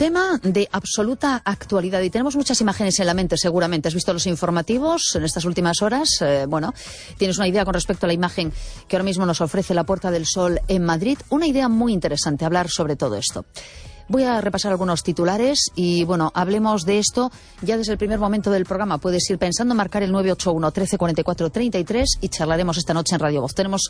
Tema de absoluta actualidad y tenemos muchas imágenes en la mente seguramente. ¿Has visto los informativos en estas últimas horas? Tienes una idea con respecto a la imagen que ahora mismo nos ofrece la Puerta del Sol en Madrid. Una idea muy interesante, hablar sobre todo esto. Voy a repasar algunos titulares y, hablemos de esto ya desde el primer momento del programa. Puedes ir pensando, marcar el 981 13 44 33 y charlaremos esta noche en Radio Voz. Tenemos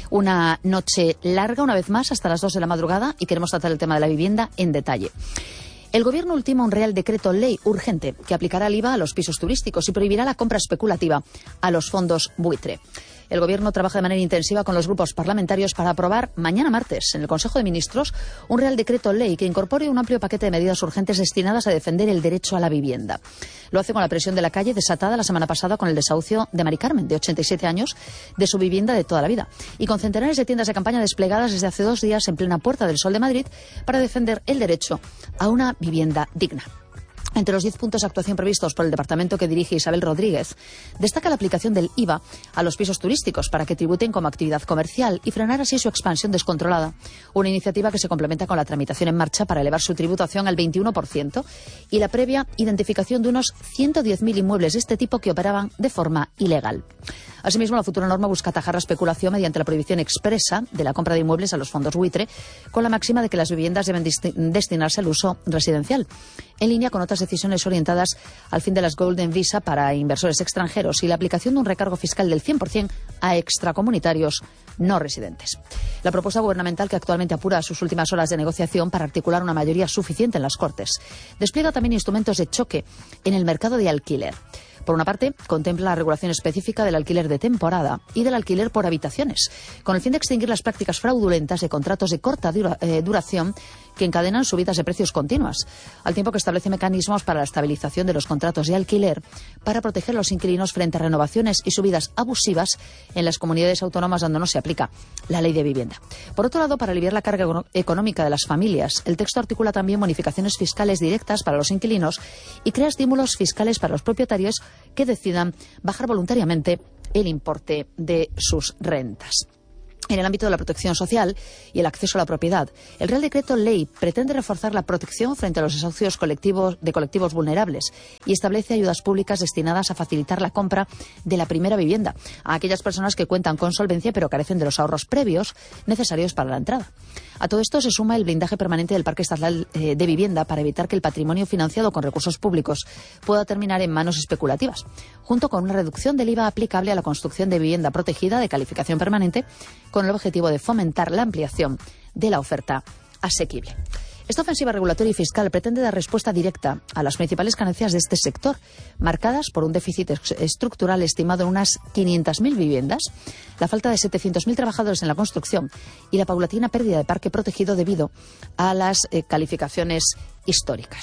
una noche larga, una vez más, hasta las 2 de la madrugada y queremos tratar el tema de la vivienda en detalle. El Gobierno ultima un Real Decreto Ley urgente que aplicará el IVA a los pisos turísticos y prohibirá la compra especulativa a los fondos buitre. El Gobierno trabaja de manera intensiva con los grupos parlamentarios para aprobar mañana martes en el Consejo de Ministros un Real Decreto Ley que incorpore un amplio paquete de medidas urgentes destinadas a defender el derecho a la vivienda. Lo hace con la presión de la calle desatada la semana pasada con el desahucio de Mari Carmen, de 87 años, de su vivienda de toda la vida. Y con centenares de tiendas de campaña desplegadas desde hace 2 días en plena Puerta del Sol de Madrid para defender el derecho a una vivienda digna. Entre los 10 puntos de actuación previstos por el departamento que dirige Isabel Rodríguez, destaca la aplicación del IVA a los pisos turísticos para que tributen como actividad comercial y frenar así su expansión descontrolada. Una iniciativa que se complementa con la tramitación en marcha para elevar su tributación al 21% y la previa identificación de unos 110.000 inmuebles de este tipo que operaban de forma ilegal. Asimismo, la futura norma busca atajar la especulación mediante la prohibición expresa de la compra de inmuebles a los fondos buitre, con la máxima de que las viviendas deben destinarse al uso residencial, en línea con otras decisiones orientadas al fin de las Golden Visa para inversores extranjeros y la aplicación de un recargo fiscal del 100% a extracomunitarios no residentes. La propuesta gubernamental, que actualmente apura sus últimas horas de negociación para articular una mayoría suficiente en las Cortes, despliega también instrumentos de choque en el mercado de alquiler. Por una parte, contempla la regulación específica del alquiler de temporada y del alquiler por habitaciones, con el fin de extinguir las prácticas fraudulentas de contratos de corta duración que encadenan subidas de precios continuas, al tiempo que establece mecanismos para la estabilización de los contratos de alquiler para proteger a los inquilinos frente a renovaciones y subidas abusivas en las comunidades autónomas donde no se aplica la ley de vivienda. Por otro lado, para aliviar la carga económica de las familias, el texto articula también bonificaciones fiscales directas para los inquilinos y crea estímulos fiscales para los propietarios que decidan bajar voluntariamente el importe de sus rentas. En el ámbito de la protección social y el acceso a la propiedad, el Real Decreto Ley pretende reforzar la protección frente a los desahucios de colectivos vulnerables y establece ayudas públicas destinadas a facilitar la compra de la primera vivienda a aquellas personas que cuentan con solvencia pero carecen de los ahorros previos necesarios para la entrada. A todo esto se suma el blindaje permanente del Parque Estatal de Vivienda para evitar que el patrimonio financiado con recursos públicos pueda terminar en manos especulativas, junto con una reducción del IVA aplicable a la construcción de vivienda protegida de calificación permanente con el objetivo de fomentar la ampliación de la oferta asequible. Esta ofensiva regulatoria y fiscal pretende dar respuesta directa a las principales carencias de este sector, marcadas por un déficit estructural estimado en unas 500.000 viviendas, la falta de 700.000 trabajadores en la construcción y la paulatina pérdida de parque protegido debido a las calificaciones históricas.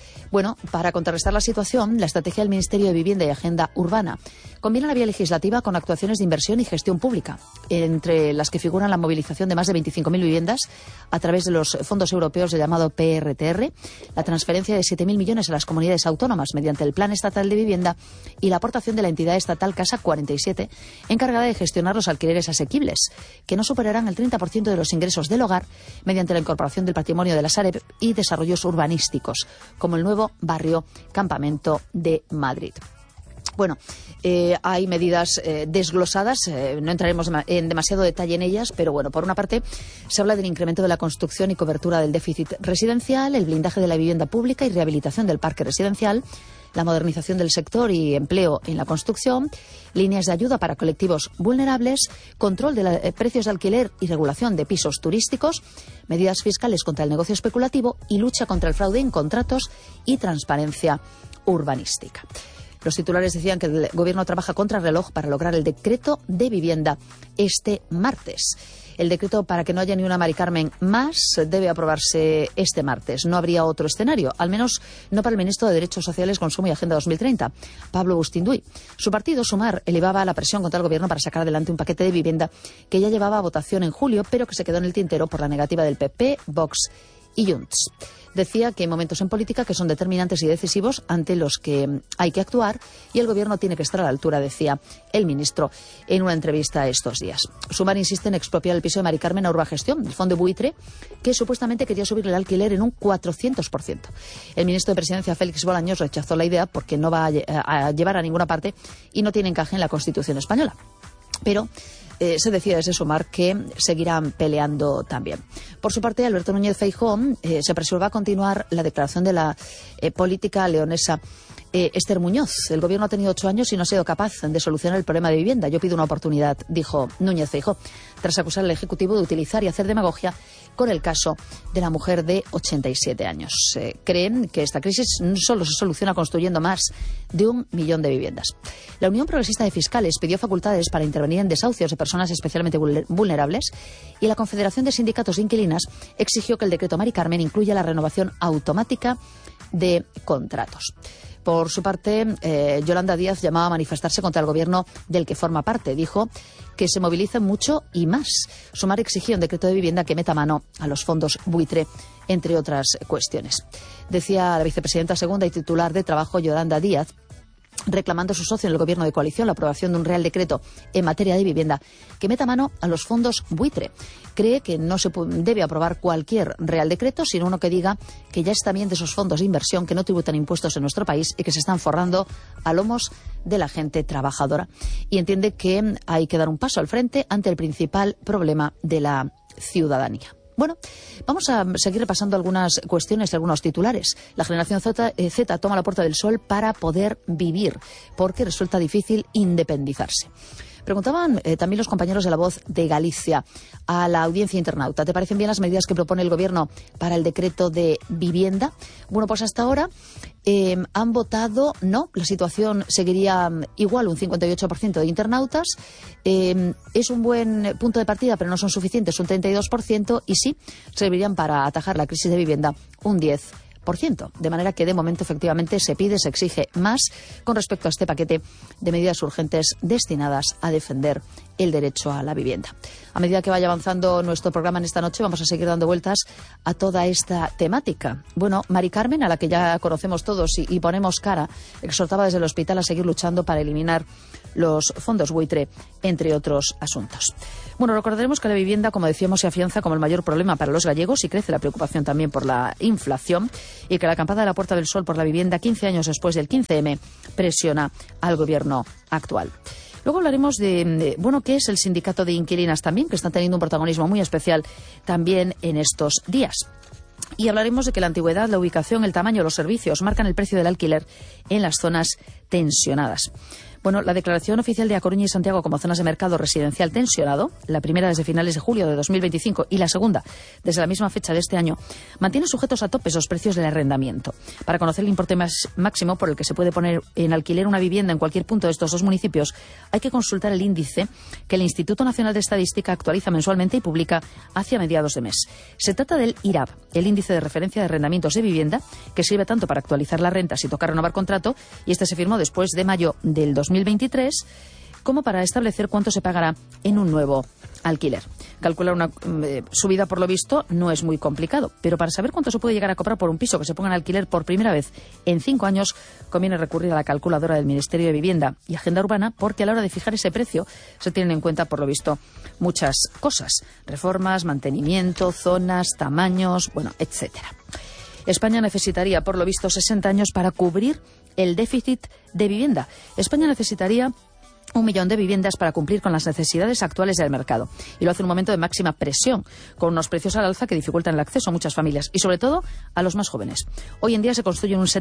Para contrarrestar la situación, la estrategia del Ministerio de Vivienda y Agenda Urbana combina la vía legislativa con actuaciones de inversión y gestión pública, entre las que figuran la movilización de más de 25.000 viviendas a través de los fondos europeos del llamado PRTR, la transferencia de 7.000 millones a las comunidades autónomas mediante el Plan Estatal de Vivienda y la aportación de la entidad estatal Casa 47, encargada de gestionar los alquileres asequibles, que no superarán el 30% de los ingresos del hogar mediante la incorporación del patrimonio de la Sareb y desarrollos urbanísticos, como el nuevo barrio Campamento de Madrid. Hay medidas desglosadas, no entraremos en demasiado detalle en ellas, pero por una parte se habla del incremento de la construcción y cobertura del déficit residencial, el blindaje de la vivienda pública y rehabilitación del parque residencial, la modernización del sector y empleo en la construcción, líneas de ayuda para colectivos vulnerables, control de precios de alquiler y regulación de pisos turísticos, medidas fiscales contra el negocio especulativo y lucha contra el fraude en contratos y transparencia urbanística. Los titulares decían que el Gobierno trabaja contrarreloj para lograr el decreto de vivienda este martes. El decreto para que no haya ni una Mari Carmen más debe aprobarse este martes. No habría otro escenario, al menos no para el ministro de Derechos Sociales, Consumo y Agenda 2030, Pablo Bustinduy. Su partido, Sumar, elevaba la presión contra el Gobierno para sacar adelante un paquete de vivienda que ya llevaba a votación en julio, pero que se quedó en el tintero por la negativa del PP, Vox y Junts. Decía que hay momentos en política que son determinantes y decisivos ante los que hay que actuar y el gobierno tiene que estar a la altura, decía el ministro en una entrevista estos días. Sumar insiste en expropiar el piso de Mari Carmen a Urbagestión, el fondo buitre, que supuestamente quería subir el alquiler en un 400%. El ministro de Presidencia, Félix Bolaños, rechazó la idea porque no va a llevar a ninguna parte y no tiene encaje en la Constitución española. Pero se decía desde Sumar que seguirán peleando también. Por su parte, Alberto Núñez Feijóo se apresuró a continuar la declaración de la política leonesa Esther Muñoz. El gobierno ha tenido 8 años y no ha sido capaz de solucionar el problema de vivienda. Yo pido una oportunidad, dijo Núñez Feijóo, tras acusar al Ejecutivo de utilizar y hacer demagogia con el caso de la mujer de 87 años. Creen que esta crisis solo se soluciona construyendo más de 1 millón de viviendas. La Unión Progresista de Fiscales pidió facultades para intervenir en desahucios de personas especialmente vulnerables y la Confederación de Sindicatos de Inquilinas exigió que el decreto Mari Carmen incluya la renovación automática de contratos. Por su parte, Yolanda Díaz llamaba a manifestarse contra el gobierno del que forma parte. Dijo que se movilicen mucho y más. Sumar exigió un decreto de vivienda que meta mano a los fondos buitre, entre otras cuestiones. Decía la vicepresidenta segunda y titular de Trabajo, Yolanda Díaz, reclamando a su socio en el gobierno de coalición la aprobación de un real decreto en materia de vivienda que meta mano a los fondos buitre. Cree que no se debe aprobar cualquier real decreto, sino uno que diga que ya está bien de esos fondos de inversión que no tributan impuestos en nuestro país y que se están forrando a lomos de la gente trabajadora. Y entiende que hay que dar un paso al frente ante el principal problema de la ciudadanía. Bueno, vamos a seguir repasando algunas cuestiones y algunos titulares. La generación Z toma la Puerta del Sol para poder vivir, porque resulta difícil independizarse. Preguntaban también los compañeros de La Voz de Galicia a la audiencia internauta. ¿Te parecen bien las medidas que propone el Gobierno para el decreto de vivienda? Bueno, pues hasta ahora han votado no. La situación seguiría igual, un 58% de internautas. Es un buen punto de partida, pero no son suficientes, un 32%. Y sí, servirían para atajar la crisis de vivienda un 10%. De manera que de momento efectivamente se exige más con respecto a este paquete de medidas urgentes destinadas a defender el derecho a la vivienda. A medida que vaya avanzando nuestro programa en esta noche, vamos a seguir dando vueltas a toda esta temática. Bueno, Mari Carmen, a la que ya conocemos todos y ponemos cara, exhortaba desde el hospital a seguir luchando para eliminar los fondos buitre, entre otros asuntos. Bueno, recordaremos que la vivienda, como decíamos, se afianza como el mayor problema para los gallegos y crece la preocupación también por la inflación y que la acampada de la Puerta del Sol por la vivienda, 15 años después del 15M, presiona al gobierno actual. Luego hablaremos de qué es el sindicato de inquilinas también, que está teniendo un protagonismo muy especial también en estos días. Y hablaremos de que la antigüedad, la ubicación, el tamaño, los servicios marcan el precio del alquiler en las zonas tensionadas. Bueno, la declaración oficial de A Coruña y Santiago como zonas de mercado residencial tensionado, la primera desde finales de julio de 2025 y la segunda desde la misma fecha de este año, mantiene sujetos a topes los precios del arrendamiento. Para conocer el importe máximo por el que se puede poner en alquiler una vivienda en cualquier punto de estos dos municipios, hay que consultar el índice que el Instituto Nacional de Estadística actualiza mensualmente y publica hacia mediados de mes. Se trata del IRAB, el índice de referencia de arrendamientos de vivienda, que sirve tanto para actualizar las rentas y tocar renovar contrato, y este se firmó después de mayo del 2023, como para establecer cuánto se pagará en un nuevo alquiler. Calcular una subida, por lo visto, no es muy complicado, pero para saber cuánto se puede llegar a cobrar por un piso que se ponga en alquiler por primera vez en 5 años, conviene recurrir a la calculadora del Ministerio de Vivienda y Agenda Urbana, porque a la hora de fijar ese precio se tienen en cuenta, por lo visto, muchas cosas: reformas, mantenimiento, zonas, tamaños, etcétera. España necesitaría, por lo visto, 60 años para cubrir el déficit de vivienda. España necesitaría 1 millón de viviendas para cumplir con las necesidades actuales del mercado. Y lo hace en un momento de máxima presión, con unos precios al alza que dificultan el acceso a muchas familias y, sobre todo, a los más jóvenes. Hoy en día se construyen un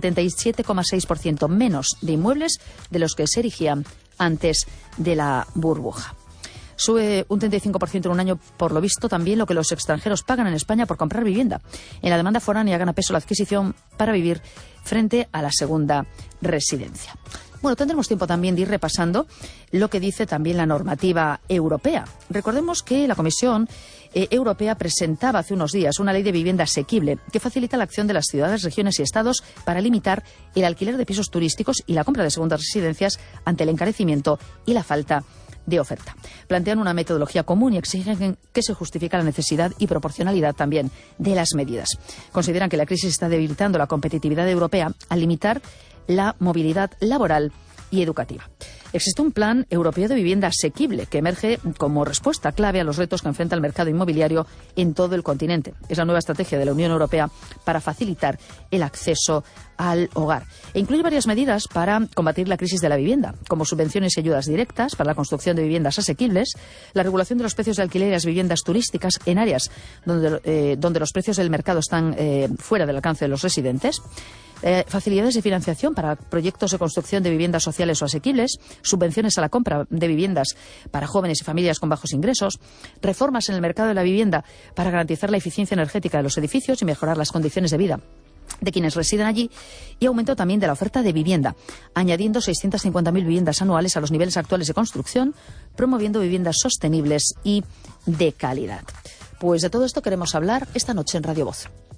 77,6% menos de inmuebles de los que se erigían antes de la burbuja. Sube un 35% en un año, por lo visto, también lo que los extranjeros pagan en España por comprar vivienda. En la demanda foránea gana peso la adquisición para vivir frente a la segunda residencia. Bueno, tendremos tiempo también de ir repasando lo que dice también la normativa europea. Recordemos que la Comisión Europea presentaba hace unos días una ley de vivienda asequible que facilita la acción de las ciudades, regiones y estados para limitar el alquiler de pisos turísticos y la compra de segundas residencias ante el encarecimiento y la falta de oferta. Plantean una metodología común y exigen que se justifique la necesidad y proporcionalidad también de las medidas. Consideran que la crisis está debilitando la competitividad europea al limitar la movilidad laboral y educativa. Existe un plan europeo de vivienda asequible que emerge como respuesta clave a los retos que enfrenta el mercado inmobiliario en todo el continente. Es la nueva estrategia de la Unión Europea para facilitar el acceso al hogar. E incluye varias medidas para combatir la crisis de la vivienda, como subvenciones y ayudas directas para la construcción de viviendas asequibles, la regulación de los precios de alquiler y las viviendas turísticas en áreas donde los precios del mercado están fuera del alcance de los residentes, facilidades de financiación para proyectos de construcción de viviendas sociales o asequibles, subvenciones a la compra de viviendas para jóvenes y familias con bajos ingresos, reformas en el mercado de la vivienda para garantizar la eficiencia energética de los edificios y mejorar las condiciones de vida de quienes residen allí, y aumento también de la oferta de vivienda, añadiendo 650.000 viviendas anuales a los niveles actuales de construcción, promoviendo viviendas sostenibles y de calidad. Pues de todo esto queremos hablar esta noche en Radio Voz.